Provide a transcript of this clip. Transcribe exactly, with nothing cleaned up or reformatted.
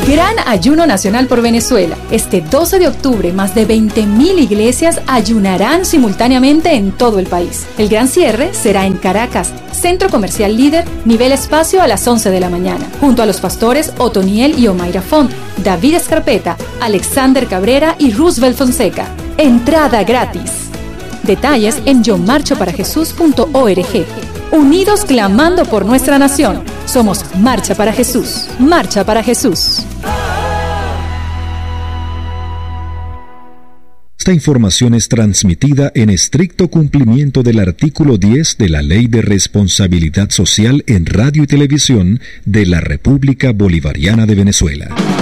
Gran Ayuno Nacional por Venezuela. Este doce de octubre, más de veinte mil iglesias ayunarán simultáneamente en todo el país. El gran cierre será en Caracas, Centro Comercial Líder, nivel espacio a las once de la mañana, junto a los pastores Otoniel y Omaira Font, David Escarpeta, Alexander Cabrera y Roosevelt Fonseca. Entrada gratis. Detalles en yo marcho para jesús punto org. Unidos clamando por nuestra nación. Somos Marcha para Jesús. Marcha para Jesús. Esta información es transmitida en estricto cumplimiento del artículo diez de la Ley de Responsabilidad Social en Radio y Televisión de la República Bolivariana de Venezuela.